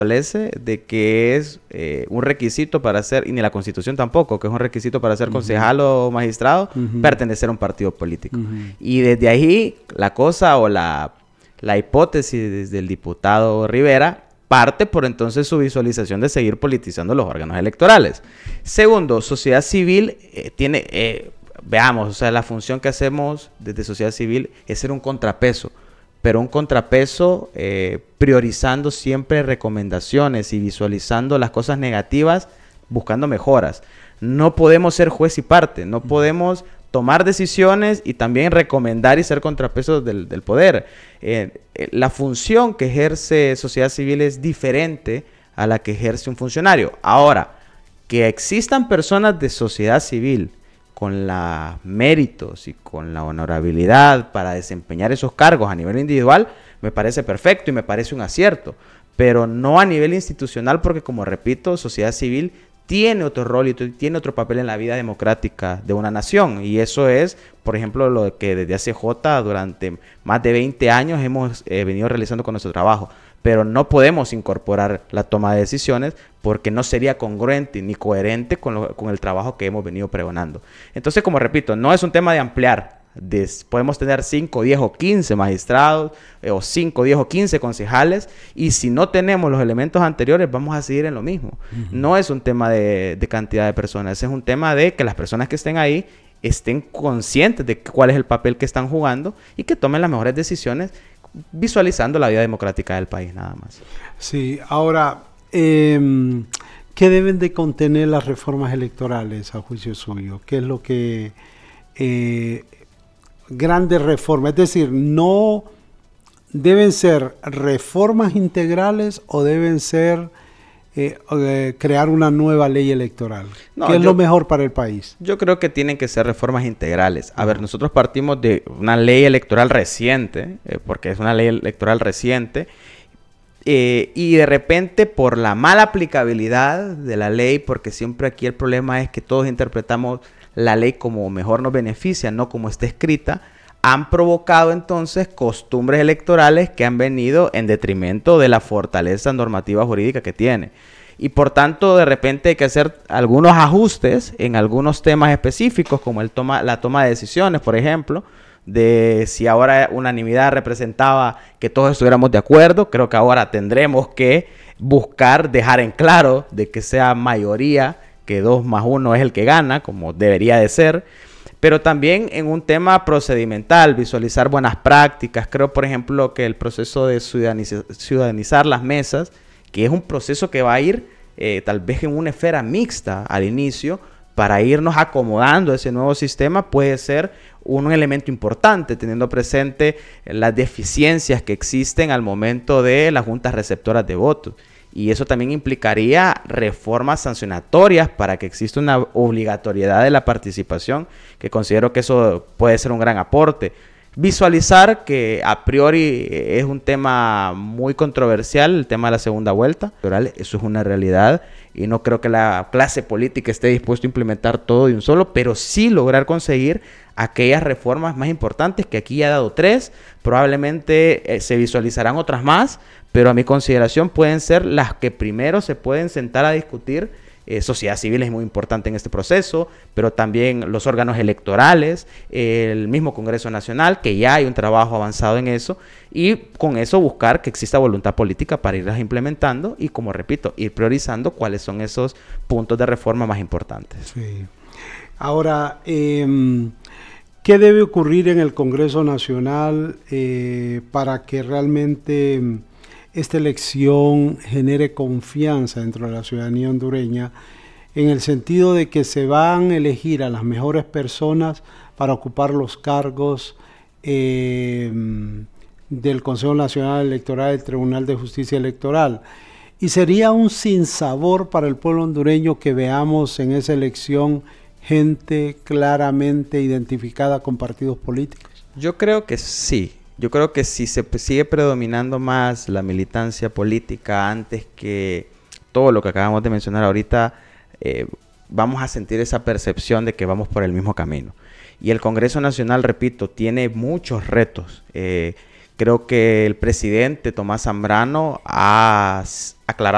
establece de que es un requisito para ser, y ni la Constitución tampoco, que es un requisito para ser concejal o magistrado, pertenecer a un partido político. Y desde ahí la cosa o la hipótesis del diputado Rivera parte por entonces su visualización de seguir politizando los órganos electorales. Segundo, sociedad civil veamos, o sea, la función que hacemos desde sociedad civil es ser un contrapeso, pero un contrapeso priorizando siempre recomendaciones y visualizando las cosas negativas, buscando mejoras. No podemos ser juez y parte, no podemos tomar decisiones y también recomendar y ser contrapesos del poder. La función que ejerce sociedad civil es diferente a la que ejerce un funcionario. Ahora, que existan personas de sociedad civil con los méritos y con la honorabilidad para desempeñar esos cargos a nivel individual, me parece perfecto y me parece un acierto, pero no a nivel institucional, porque como repito, sociedad civil tiene otro rol y tiene otro papel en la vida democrática de una nación, y eso es, por ejemplo, lo que desde ACJ durante más de 20 años hemos venido realizando con nuestro trabajo. Pero no podemos incorporar la toma de decisiones porque no sería congruente ni coherente con el trabajo que hemos venido pregonando. Entonces, como repito, no es un tema de ampliar. Podemos tener 5, 10 o 15 magistrados, o 5, 10 o 15 concejales, y si no tenemos los elementos anteriores, vamos a seguir en lo mismo. No es un tema de cantidad de personas, es un tema de que las personas que estén ahí estén conscientes de cuál es el papel que están jugando y que tomen las mejores decisiones visualizando la vida democrática del país, nada más. Sí, ahora, ¿qué deben de contener las reformas electorales a juicio suyo? ¿Qué es lo que... grandes reformas, es decir, no deben ser reformas integrales o deben ser crear una nueva ley electoral? ¿Qué es lo mejor para el país? Yo creo que tienen que ser reformas integrales. A ver, nosotros partimos de una ley electoral reciente, porque es una ley electoral reciente, y de repente por la mala aplicabilidad de la ley, porque siempre aquí el problema es que todos interpretamos la ley como mejor nos beneficia, no como está escrita, han provocado entonces costumbres electorales que han venido en detrimento de la fortaleza normativa jurídica que tiene. Y por tanto, de repente hay que hacer algunos ajustes en algunos temas específicos, como la toma de decisiones, por ejemplo, de si ahora unanimidad representaba que todos estuviéramos de acuerdo. Creo que ahora tendremos que buscar dejar en claro de que sea mayoría, que 2 más 1 es el que gana, como debería de ser. Pero también en un tema procedimental, visualizar buenas prácticas. Creo, por ejemplo, que el proceso de ciudadanizar las mesas, que es un proceso que va a ir tal vez en una esfera mixta al inicio, para irnos acomodando a ese nuevo sistema, puede ser un elemento importante, teniendo presente las deficiencias que existen al momento de las juntas receptoras de votos. Y eso también implicaría reformas sancionatorias para que exista una obligatoriedad de la participación, que considero que eso puede ser un gran aporte. Visualizar que a priori es un tema muy controversial, el tema de la segunda vuelta electoral, eso es una realidad, y no creo que la clase política esté dispuesta a implementar todo de un solo, pero sí lograr conseguir aquellas reformas más importantes, que aquí ya ha dado 3, probablemente se visualizarán otras más, pero a mi consideración pueden ser las que primero se pueden sentar a discutir. Sociedad civil es muy importante en este proceso, pero también los órganos electorales, el mismo Congreso Nacional, que ya hay un trabajo avanzado en eso, y con eso buscar que exista voluntad política para irlas implementando y, como repito, ir priorizando cuáles son esos puntos de reforma más importantes. Sí. Ahora, ¿qué debe ocurrir en el Congreso Nacional para que realmente esta elección genere confianza dentro de la ciudadanía hondureña, en el sentido de que se van a elegir a las mejores personas para ocupar los cargos del Consejo Nacional Electoral, del Tribunal de Justicia Electoral? Y sería un sinsabor para el pueblo hondureño que veamos en esa elección gente claramente identificada con partidos políticos. Yo creo que sí. Yo creo que si se sigue predominando más la militancia política antes que todo lo que acabamos de mencionar ahorita, vamos a sentir esa percepción de que vamos por el mismo camino. Y el Congreso Nacional, repito, tiene muchos retos. Creo que el presidente Tomás Zambrano ha aclarado